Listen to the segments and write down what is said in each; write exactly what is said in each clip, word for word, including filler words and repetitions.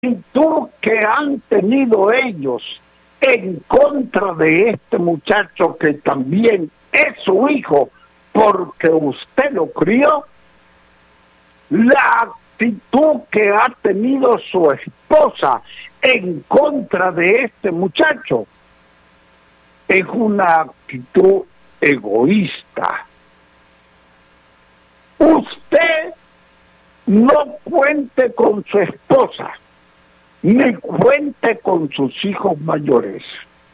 actitud que han tenido ellos en contra de este muchacho que también es su hijo porque usted lo crió, la actitud que ha tenido su esposa en contra de este muchacho es una actitud egoísta. Usted no cuente con su esposa, ni cuente con sus hijos mayores.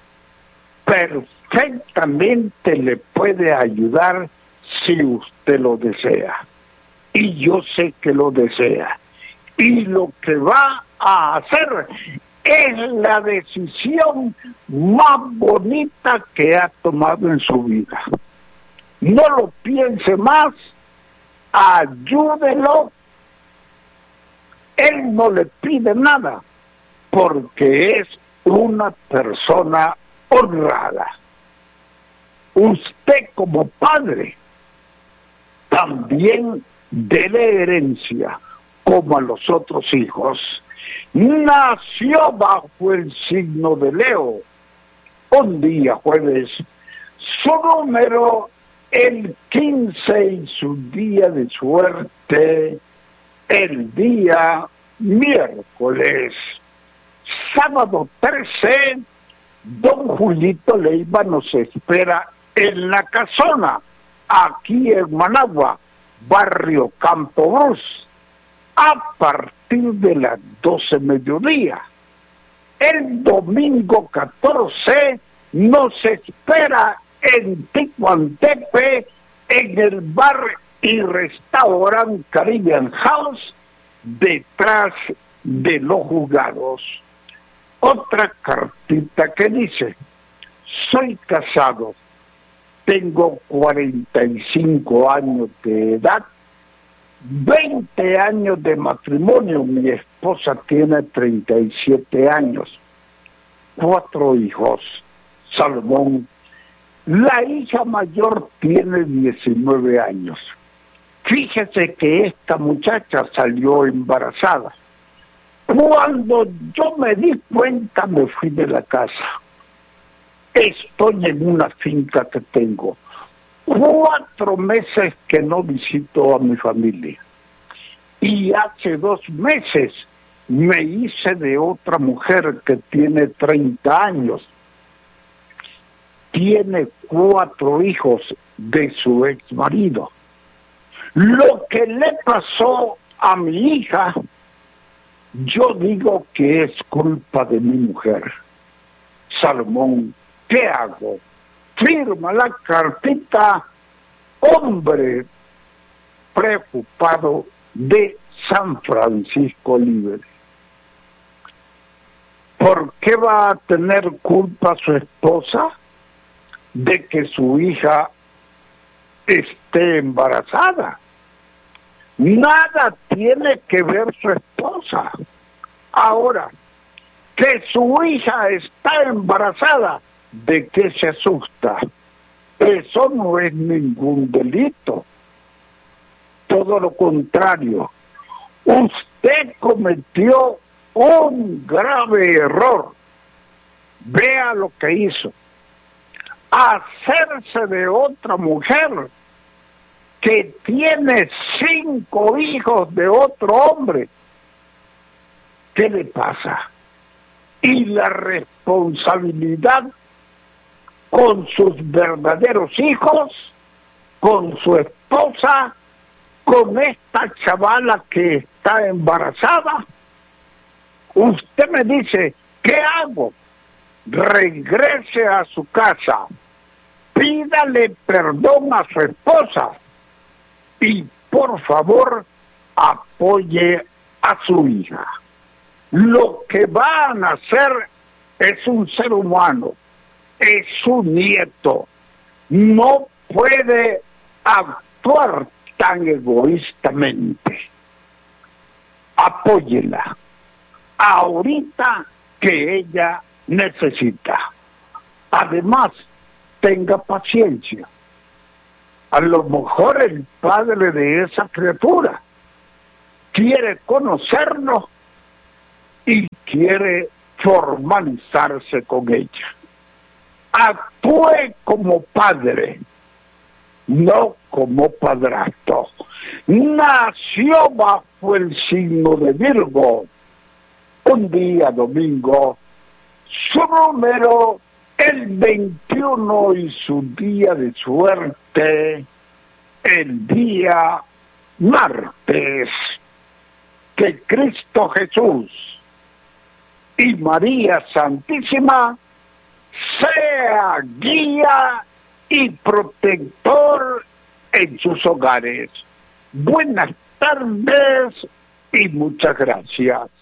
Perfectamente le puede ayudar si usted lo desea. Y yo sé que lo desea. Y lo que va a hacer es la decisión más bonita que ha tomado en su vida. No lo piense más, ayúdelo. Él no le pide nada, porque es una persona honrada. Usted como padre también dele herencia como a los otros hijos. Nació bajo el signo de Leo, un día jueves, su número el quince y su día de suerte el día miércoles. Sábado trece, don Julito Leiva nos espera en la casona, aquí en Managua, barrio Campo Cruz, a partir de las doce mediodía. El domingo catorce nos espera en Ticuantepe, en el bar y restaurante Caribbean House, detrás de los juzgados. Otra cartita que dice: soy casado, tengo cuarenta y cinco años de edad, veinte años de matrimonio, mi esposa tiene treinta y siete años, cuatro hijos, Salomón. La hija mayor tiene diecinueve años. Fíjese que esta muchacha salió embarazada. Cuando yo me di cuenta, me fui de la casa. Estoy en una finca que tengo. Cuatro meses que no visito a mi familia. Y hace dos meses me hice de otra mujer que tiene treinta años. Tiene cuatro hijos de su ex marido. Lo que le pasó a mi hija, yo digo que es culpa de mi mujer. Salomón, ¿qué hago? Firma la cartita, hombre preocupado de San Francisco Libre. ¿Por qué va a tener culpa su esposa de que su hija esté embarazada? Nada tiene que ver su esposa. Ahora, que su hija está embarazada, ¿de qué se asusta? Eso no es ningún delito. Todo lo contrario. Usted cometió un grave error. Vea lo que hizo. Hacerse de otra mujer que tiene cinco hijos de otro hombre. ¿Qué le pasa? Y la responsabilidad con sus verdaderos hijos, con su esposa, con esta chavala que está embarazada. Usted me dice, ¿qué hago? Regrese a su casa, pídale perdón a su esposa y por favor apoye a su hija. Lo que van a hacer es un ser humano, es su nieto. No puede actuar tan egoístamente. Apóyela ahorita que ella necesita. Además, tenga paciencia. A lo mejor el padre de esa criatura quiere conocerlo y quiere formalizarse con ella. Actúe como padre, no como padrastro. Nació bajo el signo de Virgo. Un día domingo, su número el veintiuno y su día de suerte el día martes. Que Cristo Jesús y María Santísima sea guía y protector en sus hogares. Buenas tardes y muchas gracias.